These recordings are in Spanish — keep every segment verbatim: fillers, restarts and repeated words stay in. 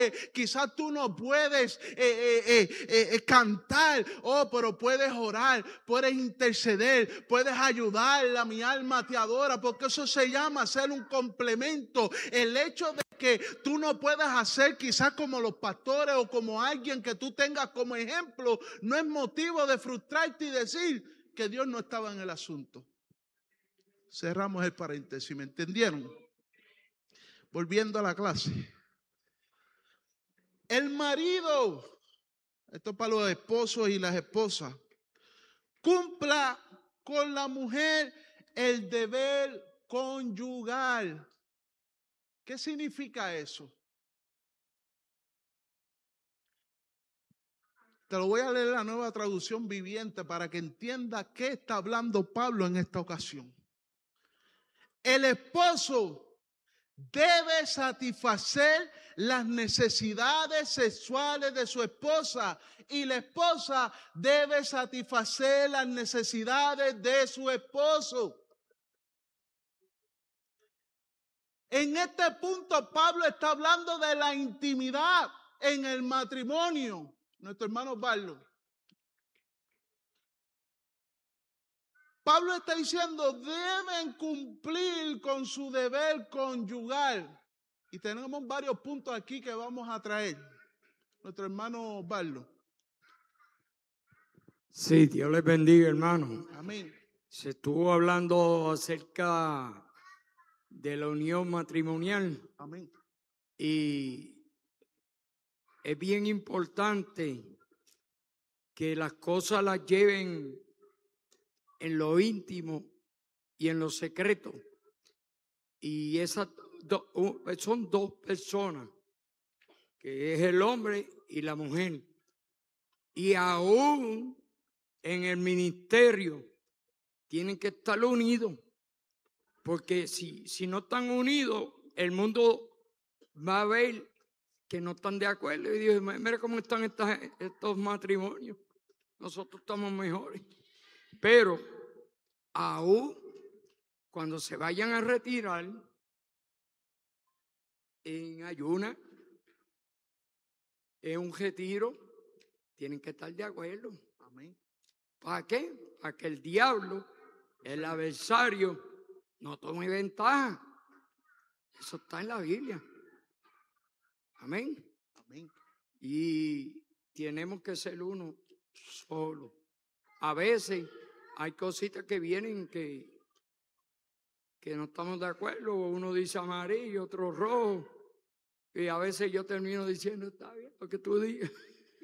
Quizás tú no puedes eh, eh, eh, eh, cantar, oh, pero puedes orar, puedes interceder, puedes ayudarla. Mi alma te adora, porque eso se llama ser un complemento. El hecho de que tú no puedas hacer quizás como los pastores o como alguien que tú tengas como ejemplo, no es motivo de frustrarte y decir que Dios no estaba en el asunto. Cerramos el paréntesis, ¿me entendieron? Volviendo a la clase. El marido, esto es para los esposos y las esposas, cumpla con la mujer el deber conyugal. ¿Qué significa eso? Te lo voy a leer la Nueva Traducción Viviente para que entienda qué está hablando Pablo en esta ocasión. El esposo debe satisfacer las necesidades sexuales de su esposa y la esposa debe satisfacer las necesidades de su esposo. En este punto Pablo está hablando de la intimidad en el matrimonio. Nuestro hermano Pablo. Pablo está diciendo, deben cumplir con su deber conyugal. Y tenemos varios puntos aquí que vamos a traer. Nuestro hermano Pablo. Sí, Dios les bendiga, hermano. Amén. Se estuvo hablando acerca de la unión matrimonial. Amén. Y es bien importante que las cosas las lleven en lo íntimo y en lo secreto. Y esas do, son dos personas, que es el hombre y la mujer. Y aún en el ministerio tienen que estar unidos, porque si, si no están unidos, el mundo va a ver que no están de acuerdo y dice, mira cómo están estas, estos matrimonios, nosotros estamos mejores. Pero aún cuando se vayan a retirar en ayuna, en un retiro, tienen que estar de acuerdo. Amén. ¿Para qué? Para que el diablo, el adversario, no tome ventaja. Eso está en la Biblia. Amén. Amén. Y tenemos que ser uno solo. A veces hay cositas que vienen que, que no estamos de acuerdo. Uno dice amarillo, otro rojo. Y a veces yo termino diciendo, está bien, lo que tú digas.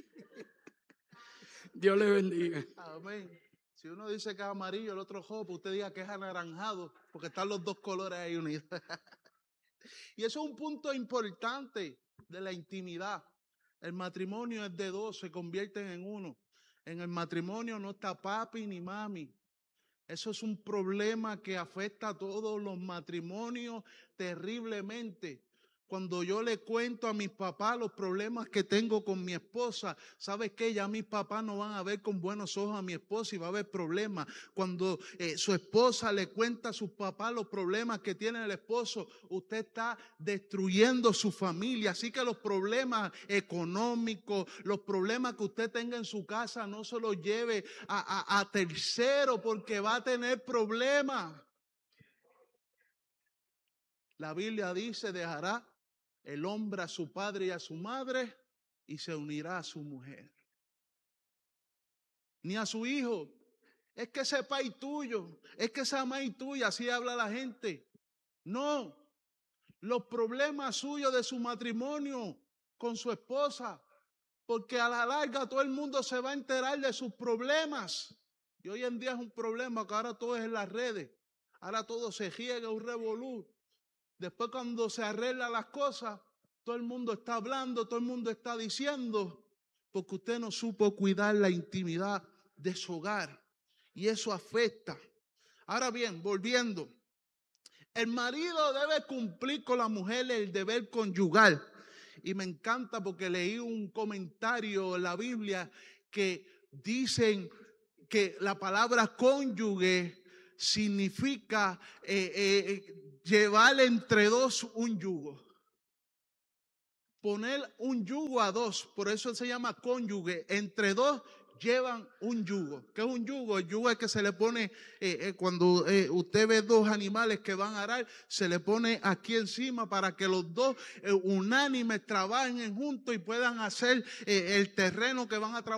Dios le bendiga. Amén. Si uno dice que es amarillo, el otro rojo, usted diga que es anaranjado, porque están los dos colores ahí unidos. Y eso es un punto importante de la intimidad. El matrimonio es de dos, se convierten en uno. En el matrimonio no está papi ni mami. Eso es un problema que afecta a todos los matrimonios terriblemente. Cuando yo le cuento a mis papás los problemas que tengo con mi esposa, ¿sabes qué? Ya mis papás no van a ver con buenos ojos a mi esposa y va a haber problemas. Cuando eh, su esposa le cuenta a sus papás los problemas que tiene el esposo, usted está destruyendo su familia. Así que los problemas económicos, los problemas que usted tenga en su casa, no se los lleve a, a, a tercero, porque va a tener problemas. La Biblia dice, dejará el hombre a su padre y a su madre y se unirá a su mujer. Ni a su hijo. Es que ese país tuyo, es que esa maíz tuya, así habla la gente. No, los problemas suyos de su matrimonio con su esposa, porque a la larga todo el mundo se va a enterar de sus problemas. Y hoy en día es un problema que ahora todo es en las redes. Ahora todo se riega, un revolú. Después cuando se arreglan las cosas, todo el mundo está hablando, todo el mundo está diciendo, porque usted no supo cuidar la intimidad de su hogar. Y eso afecta. Ahora bien, volviendo. El marido debe cumplir con la mujer el deber conyugal. Y me encanta porque leí un comentario en la Biblia que dicen que la palabra cónyuge significa eh, eh, llevar entre dos un yugo. poner un yugo a dos, por eso se llama cónyuge. Entre dos llevan un yugo. ¿Qué es un yugo? El yugo es que se le pone, eh, eh, cuando eh, usted ve dos animales que van a arar, se le pone aquí encima para que los dos eh, unánimes trabajen juntos y puedan hacer eh, el terreno que van a trabajar.